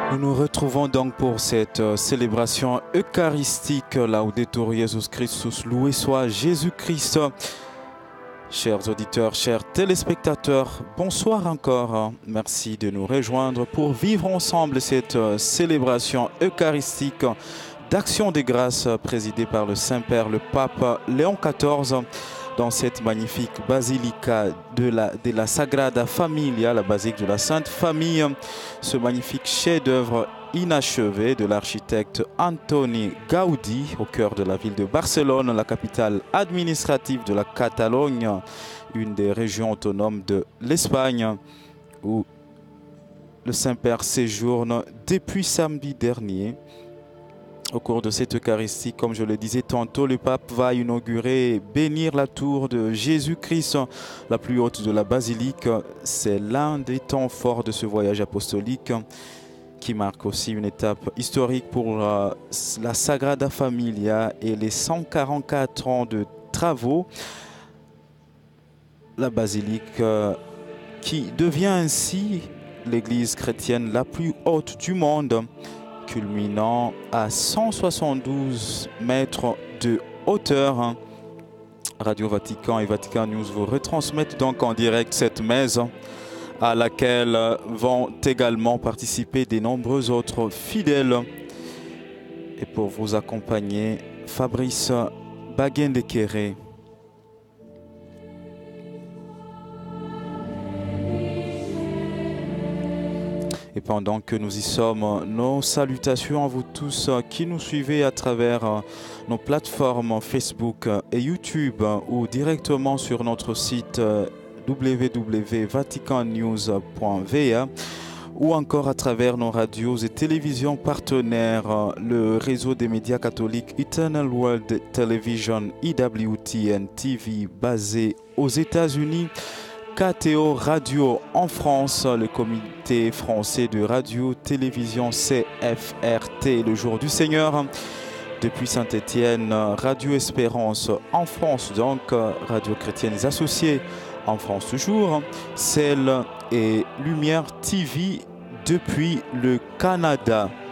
Nous nous retrouvons donc pour cette célébration eucharistique, Laudetur Jesus Christus, loué soit Jésus-Christ. Chers auditeurs, chers téléspectateurs, bonsoir encore. Merci de nous rejoindre pour vivre ensemble cette célébration eucharistique d'Action des Grâces présidée par le Saint-Père, le Pape Léon XIV, dans cette magnifique basilica de la Sagrada Familia, la basilique de la Sainte Famille, ce magnifique chef-d'œuvre inachevé de l'architecte Antoni Gaudí au cœur de la ville de Barcelone, la capitale administrative de la Catalogne, une des régions autonomes de l'Espagne, où le Saint-Père séjourne depuis samedi dernier. Au cours de cette Eucharistie, comme je le disais tantôt, le pape va inaugurer et bénir la tour de Jésus-Christ, la plus haute de la basilique. C'est l'un des temps forts de ce voyage apostolique qui marque aussi une étape historique pour la Sagrada Familia et les 144 ans de travaux. La basilique qui devient ainsi l'église chrétienne la plus haute du monde, culminant à 172 mètres de hauteur. Radio Vatican et Vatican News vous retransmettent donc en direct cette messe à laquelle vont également participer de nombreux autres fidèles. Et pour vous accompagner, Fabrice Baguendekere. Et pendant que nous y sommes, nos salutations à vous tous qui nous suivez à travers nos plateformes Facebook et YouTube ou directement sur notre site www.vaticannews.va ou encore à travers nos radios et télévisions partenaires, le réseau des médias catholiques Eternal World Television EWTN TV basé aux États-Unis, KTO Radio en France, le comité français de radio-télévision CFRT, le jour du Seigneur. Depuis Saint-Étienne, Radio Espérance en France, donc Radio Chrétiennes Associées en France toujours, Celle et Lumière TV depuis le Canada.